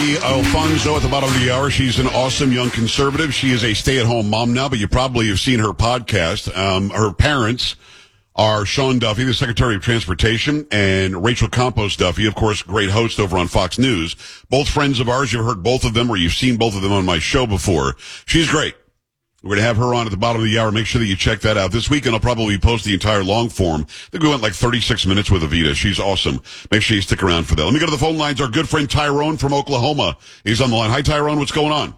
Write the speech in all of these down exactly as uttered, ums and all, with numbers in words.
Becky Alfonso at the bottom of the hour. She's an awesome young conservative. She is a stay-at-home mom now, but you probably have seen her podcast. Um, her parents are Sean Duffy, the Secretary of Transportation, and Rachel Campos Duffy, of course, great host over on Fox News. Both friends of ours. You've heard both of them, or you've seen both of them on my show before. She's great. We're going to have her on at the bottom of the hour. Make sure that you check that out. This weekend, I'll probably post the entire long form. I think we went like thirty-six minutes with Evita. She's awesome. Make sure you stick around for that. Let me go to the phone lines. Our good friend Tyrone from Oklahoma is on the line. Hi, Tyrone. What's going on?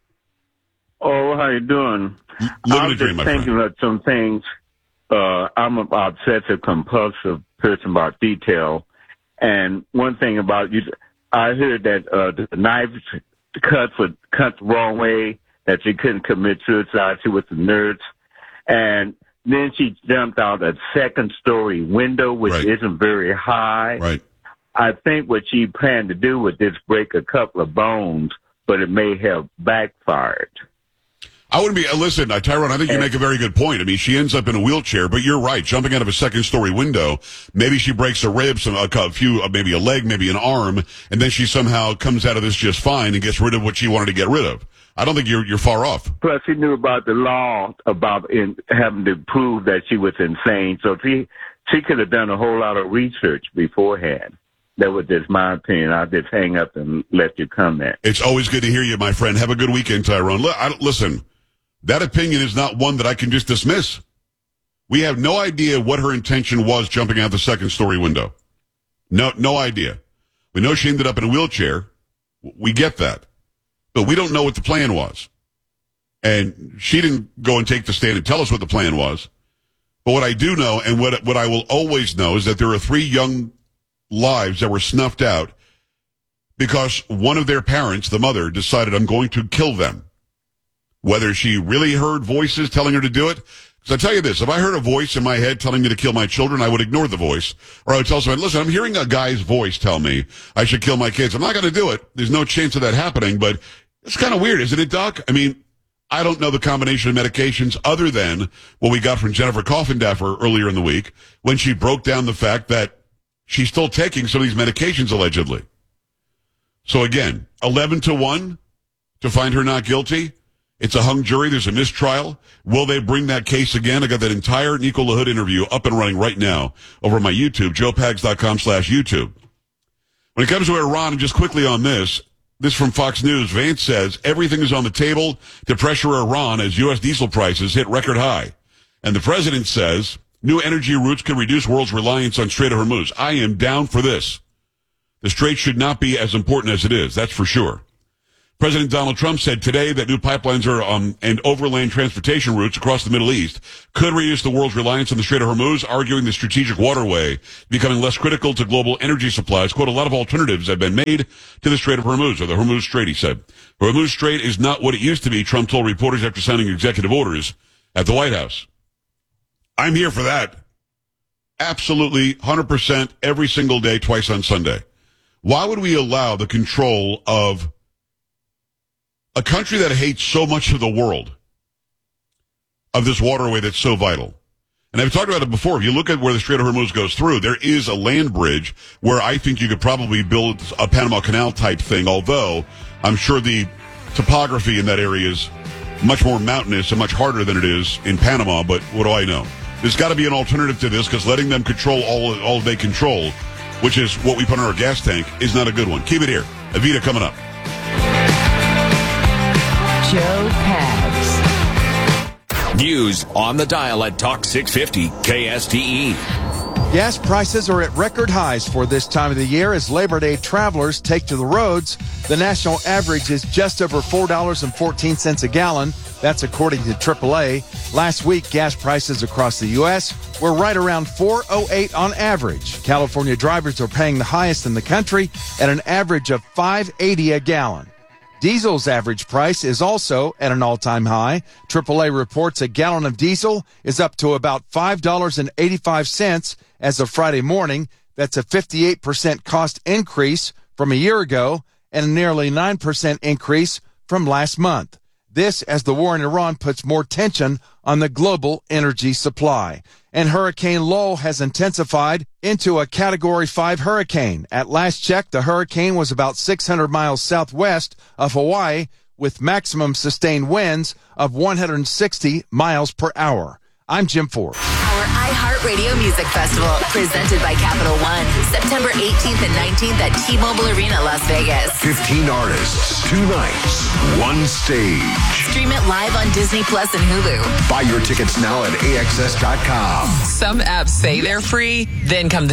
Oh, how you doing? Living I was a dream, just my thinking friend. of some things. Uh, I'm an obsessive compulsive person about detail. And one thing about you, I heard that uh, the knife cuts were cut the wrong way, that she couldn't commit suicide. She was a nurse. And then she jumped out a second story window, which Right. isn't very high. Right. I think what she planned to do was just break a couple of bones, but it may have backfired. I wouldn't be, uh, listen, uh, Tyrone, I think you make a very good point. I mean, she ends up in a wheelchair, but you're right. Jumping out of a second story window, maybe she breaks a rib, some, a, a few, uh, maybe a leg, maybe an arm, and then she somehow comes out of this just fine and gets rid of what she wanted to get rid of. I don't think you're, you're far off. Plus, she knew about the law about in, having to prove that she was insane. So she, she could have done a whole lot of research beforehand. That was just my opinion. I'll just hang up and let you comment. It's always good to hear you, my friend. Have a good weekend, Tyrone. L- I, listen, that opinion is not one that I can just dismiss. We have no idea what her intention was jumping out the second story window. No, no idea. We know she ended up in a wheelchair. We get that. But we don't know what the plan was. And she didn't go and take the stand and tell us what the plan was. But what I do know, and what, what I will always know, is that there are three young lives that were snuffed out because one of their parents, the mother, decided, I'm going to kill them. Whether she really heard voices telling her to do it. Because I tell you this, if I heard a voice in my head telling me to kill my children, I would ignore the voice. Or I would tell somebody, listen, I'm hearing a guy's voice tell me I should kill my kids. I'm not going to do it. There's no chance of that happening, but it's kind of weird, isn't it, Doc? I mean, I don't know the combination of medications other than what we got from Jennifer Coffindaffer earlier in the week when she broke down the fact that she's still taking some of these medications allegedly. So again, eleven to one to find her not guilty. It's a hung jury. There's a mistrial. Will they bring that case again? I got that entire Nico LaHood interview up and running right now over on my YouTube, joe pags dot com slash YouTube. When it comes to Iran, just quickly on this, this from Fox News, Vance says everything is on the table to pressure Iran as U S diesel prices hit record high. And the president says new energy routes could reduce world's reliance on Strait of Hormuz. I am down for this. The Strait should not be as important as it is. That's for sure. President Donald Trump said today that new pipelines are um, and overland transportation routes across the Middle East could reduce the world's reliance on the Strait of Hormuz, arguing the strategic waterway becoming less critical to global energy supplies. Quote, a lot of alternatives have been made to the Strait of Hormuz, or the Hormuz Strait, he said. The Hormuz Strait is not what it used to be, Trump told reporters after signing executive orders at the White House. I'm here for that. Absolutely, one hundred percent, every single day, twice on Sunday. Why would we allow the control of a country that hates so much of the world, of this waterway that's so vital? And I've talked about it before. If you look at where the Strait of Hormuz goes through, there is a land bridge where I think you could probably build a Panama Canal type thing, although I'm sure the topography in that area is much more mountainous and much harder than it is in Panama, but what do I know? There's got to be an alternative to this, because letting them control all, all they control, which is what we put in our gas tank, is not a good one. Keep it here. Evita coming up. Joe Pags. News on the dial at Talk six fifty K S T E. Gas prices are at record highs for this time of the year as Labor Day travelers take to the roads. The national average is just over four dollars and fourteen cents a gallon. That's according to triple A. Last week, gas prices across the U S were right around four oh eight on average. California drivers are paying the highest in the country at an average of five eighty a gallon. Diesel's average price is also at an all-time high. triple A reports a gallon of diesel is up to about five dollars and eighty-five cents as of Friday morning. That's a fifty-eight percent cost increase from a year ago and a nearly nine percent increase from last month. This as the war in Iran puts more tension on the global energy supply. and Hurricane Lowell has intensified into a Category five hurricane. At last check, the hurricane was about six hundred miles southwest of Hawaii with maximum sustained winds of one hundred sixty miles per hour. I'm Jim Ford. Our iHeartRadio Music Festival, presented by Capital One, September eighteenth and nineteenth at T-Mobile Arena, Las Vegas. fifteen artists, two nights, one stage. Stream it live on Disney Plus and Hulu. Buy your tickets now at A X S dot com. Some apps say they're free, then come the